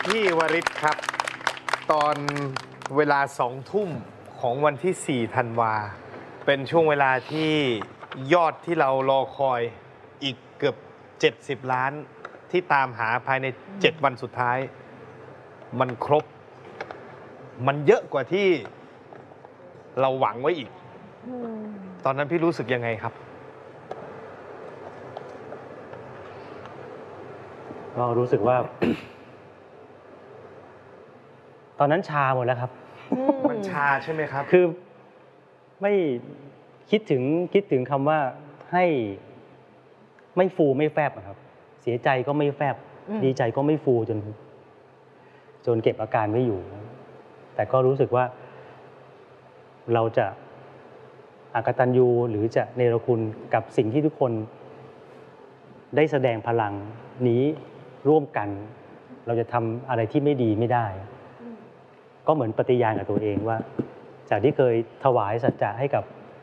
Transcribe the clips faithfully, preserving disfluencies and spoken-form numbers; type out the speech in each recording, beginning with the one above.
พี่วริศครับตอนเวลาสองทุ่มของวันที่สี่ธันวาเป็นช่วงเวลาที่ยอดที่เรารอคอยอีกเกือบเจ็ดสิบล้านที่ตามหาภายในเจ็ดวันสุดท้ายมันครบมันเยอะกว่าที่เราหวังไว้อีกตอนนั้นพี่รู้สึกยังไงครับก็รู้สึกว่า ตอนนั้นชาหมดแล้วครับมันชาใช่ไหมครับคือไม่คิดถึงคิดถึงคำว่าให้ไม่ฟูไม่แฟบครับเสียใจก็ไม่แฟบดีใจก็ไม่ฟูจนจนเก็บอาการไม่อยู่แต่ก็รู้สึกว่าเราจะอกตัญญูหรือจะเนรคุณกับสิ่งที่ทุกคนได้แสดงพลังนี้ร่วมกันเราจะทำอะไรที่ไม่ดีไม่ได้ก็เหมือนปฏิญาณกับตัวเองว่าจากที่เคยถวายสัจจะให้กับ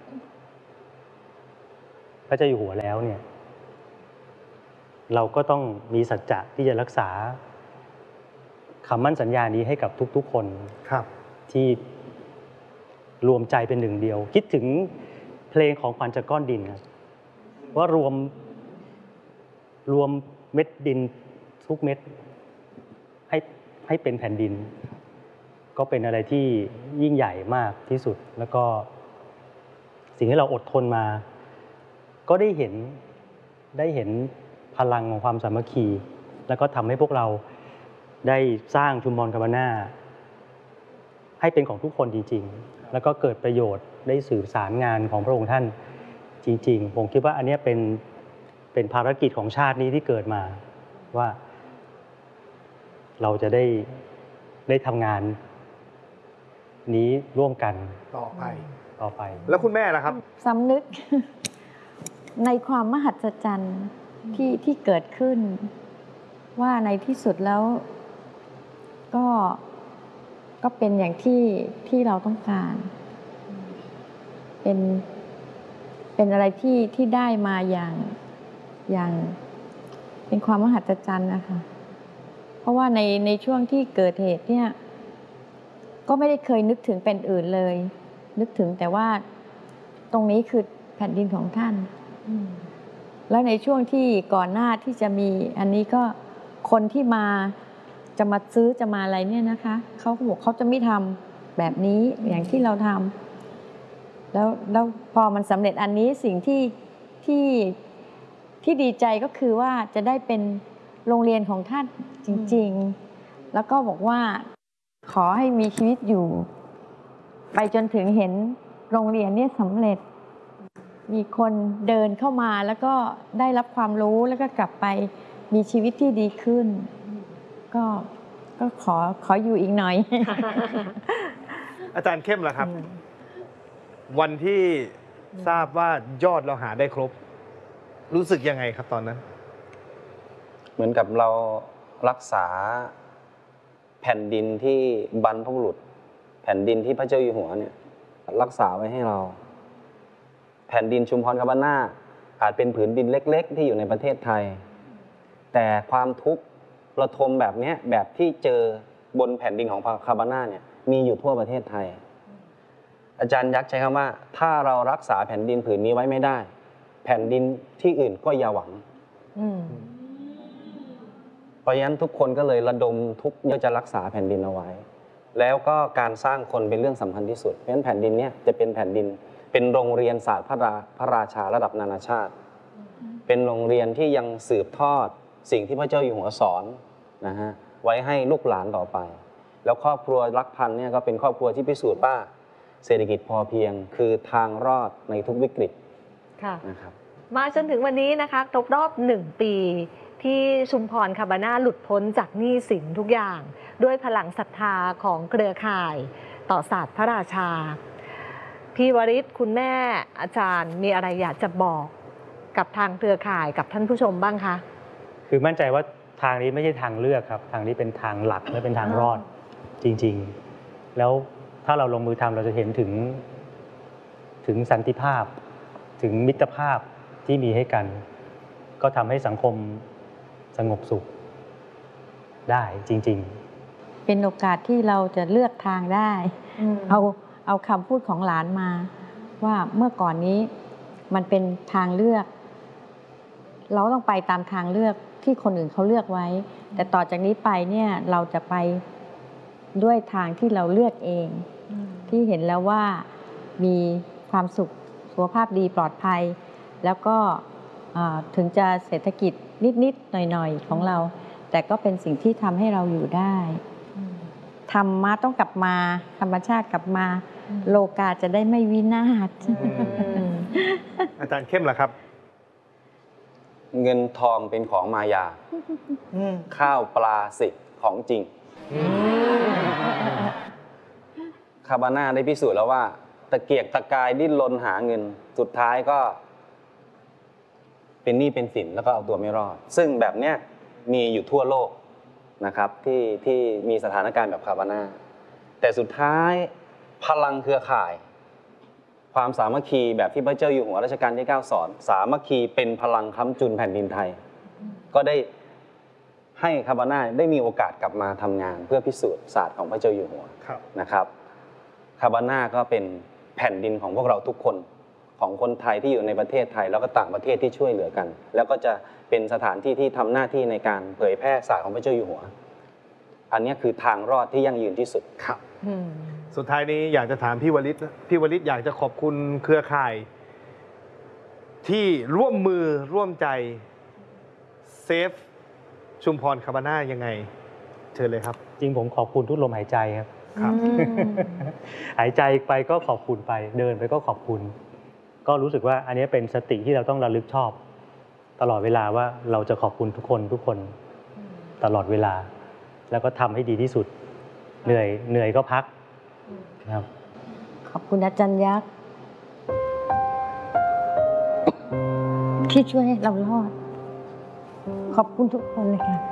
พระเจ้าอยู่หัวแล้วเนี่ยเราก็ต้องมีสัจจะที่จะรักษาคำมั่นสัญญานี้ให้กับทุกๆคนครับที่รวมใจเป็นหนึ่งเดียวคิดถึงเพลงของขวัญจากก้อนดินครับว่ารวมรวมเม็ดดินทุกเม็ดให้ให้เป็นแผ่นดินก็เป็นอะไรที่ยิ่งใหญ่มากที่สุดแล้วก็สิ่งที่เราอดทนมาก็ได้เห็นได้เห็นพลังของความสามัคคีแล้วก็ทำให้พวกเราได้สร้างชุมพรคาบาน่าให้เป็นของทุกคนจริงๆแล้วก็เกิดประโยชน์ได้สื่อสารงานของพระองค์ท่านจริงๆผมคิดว่าอันนี้เป็นเป็นภารกิจของชาตินี้ที่เกิดมาว่าเราจะได้ได้ทำงานนี้ร่วมกันต่อไปต่อไปแล้วคุณแม่ล่ะครับสำนึกในความมหัศจรรย์ที่ที่เกิดขึ้นว่าในที่สุดแล้วก็ก็เป็นอย่างที่ที่เราต้องการเป็นเป็นอะไรที่ที่ได้มาอย่างอย่างเป็นความมหัศจรรย์นะคะเพราะว่าในในช่วงที่เกิดเหตุเนี่ยก็ไม่ได้เคยนึกถึงเป็นอื่นเลยนึกถึงแต่ว่าตรงนี้คือแผ่นดินของท่านแล้วในช่วงที่ก่อนหน้าที่จะมีอันนี้ก็คนที่มาจะมาซื้อจะมาอะไรเนี่ยนะคะเขาก็บอกเขาจะไม่ทำแบบนี้อย่างที่เราทำแล้วแล้วพอมันสำเร็จอันนี้สิ่งที่ที่ที่ดีใจก็คือว่าจะได้เป็นโรงเรียนของท่านจริงๆแล้วก็บอกว่าขอให้มีชีวิตอยู่ไปจนถึงเห็นโรงเรียนเนี่ยสำเร็จมีคนเดินเข้ามาแล้วก็ได้รับความรู้แล้วก็กลับไปมีชีวิตที่ดีขึ้นก็ก็ขอขออยู่อีกหน่อยอาจารย์เข้มล่ะครับวันที่ทราบว่ายอดเราหาได้ครบรู้สึกยังไงครับตอนนั้นเหมือนกับเรารักษาแผ่นดินที่บรรพบุรุษแผ่นดินที่พระเจ้าอยู่หัวเนี่ยรักษาไว้ให้เราแผ่นดินชุมพรคาบาน่าอาจเป็นผืนดินเล็กๆที่อยู่ในประเทศไทยแต่ความทุกข์ระทมแบบนี้แบบที่เจอบนแผ่นดินของคาบาน่าเนี่ยมีอยู่ทั่วประเทศไทยอาจารย์ยักษ์ใช้คำว่าถ้าเรารักษาแผ่นดินผืนนี้ไว้ไม่ได้แผ่นดินที่อื่นก็อย่าหวังเพราะฉะนั้นทุกคนก็เลยระดมทุกเพื่อจะรักษาแผ่นดินเอาไว้แล้วก็การสร้างคนเป็นเรื่องสำคัญที่สุดเพราะฉะนั้นแผ่นดินนี้จะเป็นแผ่นดินเป็นโรงเรียนศาสตร์พระราพระราชาระดับนานาชาติเป็นโรงเรียนที่ยังสืบทอดสิ่งที่พระเจ้าอยู่หัวสอนนะฮะไว้ให้ลูกหลานต่อไปแล้วครอบครัวรักพันธุ์เนี่ยก็เป็นครอบครัวที่พิสูจน์ว่าเศรษฐกิจพอเพียงคือทางรอดในทุกวิกฤตนะครับมาจนถึงวันนี้นะคะครบรอบหนึ่งปีที่ชุมพรคาบาน่าหลุดพ้นจากหนี้สินทุกอย่างด้วยพลังศรัทธาของเครือข่ายต่อศาสตร์พระราชาพี่วริศคุณแม่อาจารย์มีอะไรอยากจะบอกกับทางเครือข่ายกับท่านผู้ชมบ้างคะคือมั่นใจว่าทางนี้ไม่ใช่ทางเลือกครับทางนี้เป็นทางหลักและเป็นทางรอดจริงๆแล้วถ้าเราลงมือทำเราจะเห็นถึงถึงสันติภาพถึงมิตรภาพที่มีให้กันก็ทำให้สังคมสงบสุขได้จริงๆเป็นโอกาสที่เราจะเลือกทางได้ เอาเอาคำพูดของหลานมา ว่าเมื่อก่อนนี้มันเป็นทางเลือก เราต้องไปตามทางเลือกที่คนอื่นเขาเลือกไว้ แต่ต่อจากนี้ไปเนี่ยเราจะไปด้วยทางที่เราเลือกเอง ที่เห็นแล้วว่ามีความสุขสุขภาพดีปลอดภัย แล้วก็ถึงจะเศรษฐกิจนิดๆหน่อยๆของเรา แต่ก็เป็นสิ่งที่ทำให้เราอยู่ได้ธรรมะต้องกลับมาธรรมชาติกลับมา โลกาจะได้ไม่วินาศอาจารย์เข้มล่ะครับเงินทองเป็นของมายา ข้าวปลาสิของจริง คาบาน่าได้พิสูจน์แล้วว่า ตะเกียกตะกายดิ้นรนหาเงินสุดท้ายก็เป็นหนี้เป็นสินแล้วก็เอาตัวไม่รอด ซึ่งแบบเนี้ยมีอยู่ทั่วโลกนะครับที่ที่มีสถานการณ์แบบคาบาน่าแต่สุดท้ายพลังเครือข่าย ความสามัคคีแบบที่พระเจ้าอยู่หัวรัชกาลที่เก้าสอนสามัคคีเป็นพลังค้ำจุนแผ่นดินไทย ก็ได้ให้คาบาน่าได้มีโอกาสกลับมาทำงานเพื่อพิสูจน์ศาสตร์ของพระเจ้าอยู่หัวนะครับคาบาน่าก็เป็นแผ่นดินของพวกเราทุกคนของคนไทยที่อยู่ในประเทศไทยแล้วก็ต่างประเทศที่ช่วยเหลือกันแล้วก็จะเป็นสถานที่ที่ทำหน้าที่ในการเผยแพร่ศาสตร์ของพระเจ้าอยู่หัวอันนี้คือทางรอดที่ยั่งยืนที่สุดครับสุดท้ายนี้อยากจะถามพี่วลิตพี่วลิตอยากจะขอบคุณเครือข่าย ที่ร่วมมือร่วมใจเซฟชุมพรคาบาน่ายังไงเชิญเลยครับจริงผมขอบคุณทุกลมหายใจครับครับหายใจไปก็ขอบคุณไปเดินไปก็ขอบคุณก็รู้สึกว่าอันนี้เป็นสติที่เราต้องระลึกชอบตลอดเวลาว่าเราจะขอบคุณทุกคนทุกคนตลอดเวลาแล้วก็ทำให้ดีที่สุดเหนื่อยเหนื่อยก็พักครับขอบคุณอาจารย์ยักษ์ที่ช่วยให้เรารอดขอบคุณทุกคนเลยค่ะ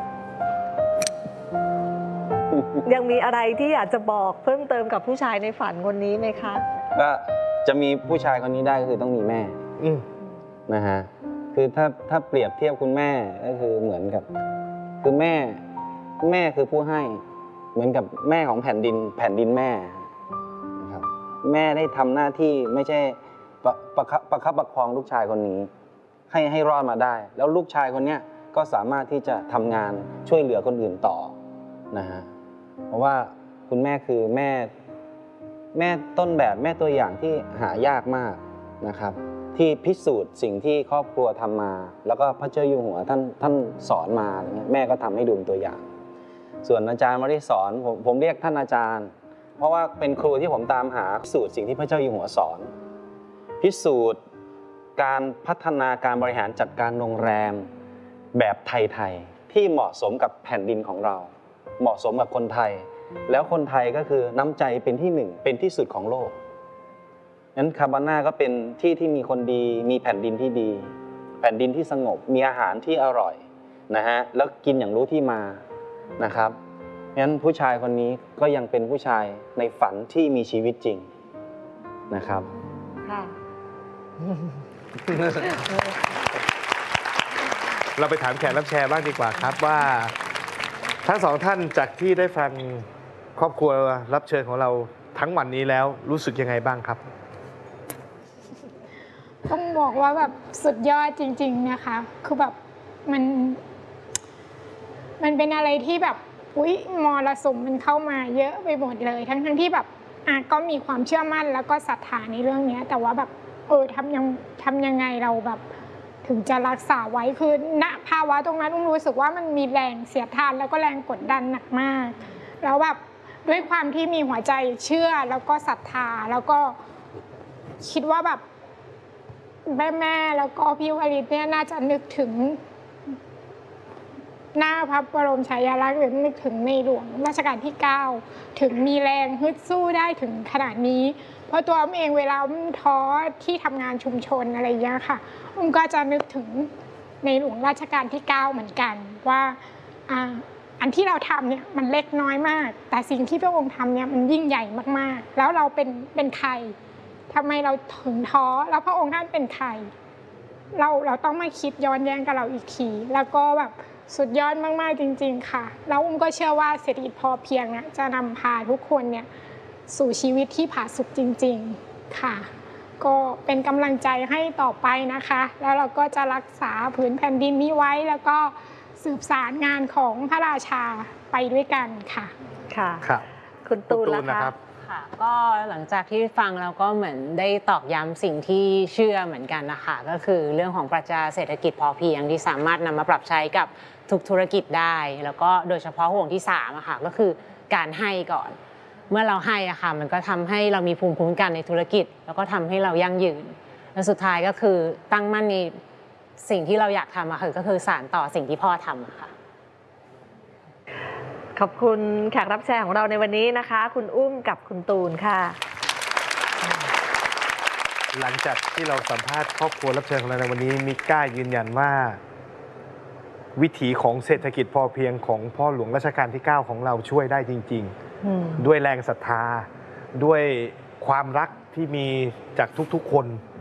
ยังมีอะไรที่อยากจะบอกเพิ่มเติมกับผู้ชายในฝันคนนี้ไหมคะก็จะมีผู้ชายคนนี้ได้ก็คือต้องมีแม่นะฮะคือถ้าถ้าเปรียบเทียบคุณแม่ก็คือเหมือนกับคือแม่แม่คือผู้ให้เหมือนกับแม่ของแผ่นดินแผ่นดินแม่นะครับแม่ได้ทำหน้าที่ไม่ใช่ประประประคับประคองลูกชายคนนี้ให้ให้รอดมาได้แล้วลูกชายคนนี้ก็สามารถที่จะทำงานช่วยเหลือคนอื่นต่อนะฮะเพราะว่าคุณแม่คือแม่แม่ต้นแบบแม่ตัวอย่างที่หายากมากนะครับที่พิสูจน์สิ่งที่ครอบครัวทำมาแล้วก็พระเจ้าอยู่หัวท่านท่านสอนมาอะไรเงี้ยแม่ก็ทำให้ดูเป็นตัวอย่างส่วนอาจารย์ไม่ได้สอนผมผมเรียกท่านอาจารย์เพราะว่าเป็นครูที่ผมตามหาพิสูจน์สิ่งที่พระเจ้าอยู่หัวสอนพิสูจน์การพัฒนาการบริหารจัดการโรงแรมแบบไทยๆที่เหมาะสมกับแผ่นดินของเราเหมาะสมกับคนไทยแล้วคนไทยก็คือน้ำใจเป็นที่หนึ่งเป็นที่สุดของโลกงั้นคาบาน่าก็เป็นที่ที่มีคนดีมีแผ่นดินที่ดีแผ่นดินที่สงบมีอาหารที่อร่อยนะฮะแล้วกินอย่างรู้ที่มานะครับงั้นผู้ชายคนนี้ก็ยังเป็นผู้ชายในฝันที่มีชีวิตจริงนะครับค่ะเราไปถามแขกรับแชร์บ้างดีกว่าครับว่าทั้งสองท่านจากที่ได้ฟังครอบครัวรับเชิญของเราทั้งวันนี้แล้วรู้สึกยังไงบ้างครับต้องบอกว่าแบบสุดยอดจริงๆนะคะคือแบบมันมันเป็นอะไรที่แบบอุ๊ยมรสุมมันเข้ามาเยอะไปหมดเลยทั้งทั้งที่แบบอ่ะก็มีความเชื่อมั่นแล้วก็ศรัทธาในเรื่องนี้แต่ว่าแบบเออทำยังทำยังไงเราแบบถึงจะรักษาไว้คือณภาวะตรงนั้นอุ้มรู้สึกว่ามันมีแรงเสียดทานแล้วก็แรงกดดันหนักมากแล้วแบบด้วยความที่มีหัวใจเชื่อแล้วก็ศรัทธาแล้วก็คิดว่าแบบแม่แม่แล้วก็พี่วริศเนี่ยน่าจะนึกถึงหน้าพระบรมฉายาลักษณ์หรือนึกถึงในหลวงรัชกาลที่เก้าถึงมีแรงฮึดสู้ได้ถึงขนาดนี้เพราะตัวอุ้มเองเวลาอุ้มท้อที่ทำงานชุมชนอะไรอย่างเงี้ยค่ะอุ้มก็จะนึกถึงในหลวงรัชกาลที่เก้าเหมือนกันว่าอ่าอันที่เราทำเนี่ยมันเล็กน้อยมากแต่สิ่งที่พระองค์ทำเนี่ยมันยิ่งใหญ่มากๆแล้วเราเป็นเป็นใครทำไมเราถึงท้อแล้วพระองค์ท่านเป็นใครเราเราต้องมาคิดย้อนแย้งกับเราอีกทีแล้วก็แบบสุดยอดมากๆจริง ๆ ค่ะแล้วอุ้มก็เชื่อว่าเศรษฐกิจพอเพียงนะจะนำพาทุกคนเนี่ยสู่ชีวิตที่ผาสุกจริง ๆค่ะ ก็เป็นกำลังใจให้ต่อไปนะคะ แล้วเราก็จะรักษาผืนแผ่นดินนี้ไว้แล้วก็สืบสารงานของพระราชาไปด้วยกันค่ะค่ะครับคุณตูนคุณตูล่ะนนะคะครับค่ะก็หลังจากที่ฟังแล้วก็เหมือนได้ตอกย้ำสิ่งที่เชื่อเหมือนกันนะคะก็คือเรื่องของปรัชญาเศรษฐกิจพอเพียงที่สามารถนำมาปรับใช้กับทุกธุรกิจได้ แล้วก็โดยเฉพาะห่วงที่สามอะค่ะก็คือการให้ก่อน เมื่อเราให้อะค่ะมันก็ทำให้เรามีภูมิคุ้มกันในธุรกิจ แล้วก็ทำให้เรายั่งยืนและสุดท้ายก็คือตั้งมั่นในสิ่งที่เราอยากทำอะคือก็คือสานต่อสิ่งที่พ่อทำอะค่ะขอบคุณแขกรับเชิญของเราในวันนี้นะคะ คุณอุ้มกับคุณตูนค่ะหลังจากที่เราสัมภาษณ์ครอบครัวรับเชิญของเราในวันนี้มิก้ายืนยันว่า วิถีของเศรษฐกิจพอเพียงของพ่อหลวงรัชกาลที่ เก้า ของเราช่วยได้จริงอืมๆ ด้วยแรงศรัทธา ด้วยความรักที่มีจากทุกๆคน